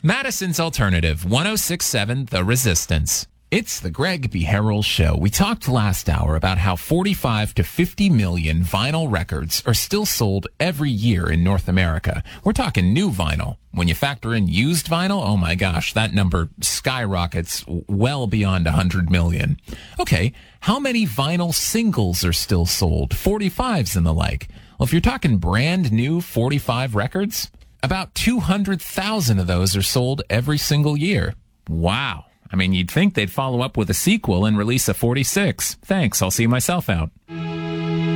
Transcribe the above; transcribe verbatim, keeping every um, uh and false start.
Madison's Alternative, one oh six point seven The Resistance. It's the Greg B. Harrell Show. We talked last hour about how forty-five to fifty million vinyl records are still sold every year in North America. We're talking new vinyl. When you factor in used vinyl, oh my gosh, that number skyrockets well beyond one hundred million. Okay, how many vinyl singles are still sold? forty-fives and the like. Well, if you're talking brand new forty-five records, about two hundred thousand of those are sold every single year. Wow. I mean, you'd think they'd follow up with a sequel and release a forty-six. Thanks, I'll see myself out.